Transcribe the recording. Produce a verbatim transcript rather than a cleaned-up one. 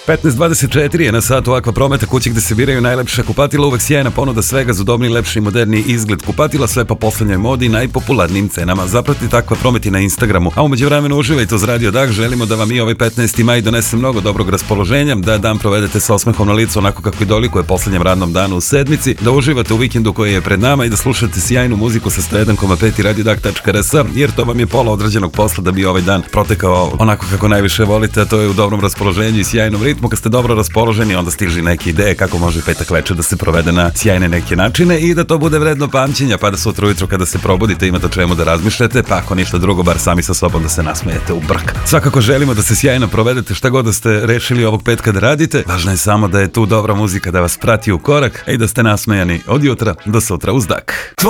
petnaest dvadeset četiri je na satu Aqua Prometa, kući gde se biraju najlepša kupatila, uvek sjajna ponuda svega za udobniji, lepši i moderniji izgled kupatila, sve po poslednjoj modi i najpopularnijim cenama. Zapratite Aqua Promet i na Instagramu. A umeđu vremenu uživajte uz Radio Dak, želimo da vam i ovaj petnaesti maj donese mnogo dobrog raspoloženja, da dan provedete sa osmehom na licu onako kako i dolikuje poslednjem radnom danu u sedmici, da uživate u vikendu koji je pred nama i da slušate sjajnu muziku sa sto jedan zarez pet i radio dak tačka r s, jer to vam je pola odrađenog posla da bi ovaj dan protekao onako kako najviše volite, a to je u dobrom raspoloženju i sjajnom ritmu. Kad ste dobro raspoloženi, onda stiže neke ideje kako može petak večer da se provede na sjajne neke načine i da to bude vredno pamćenja, pa da sutra ujutro kada se probudite imate o čemu da razmišljate, pa ako ništa drugo, bar sami sa sobom da se nasmejete u brk. Svakako želimo da se sjajno provedete šta god da ste rešili ovog petka da radite. Važno je samo da je tu dobra muzika da vas prati u korak i da ste nasmejani od jutra do sutra uz Dak.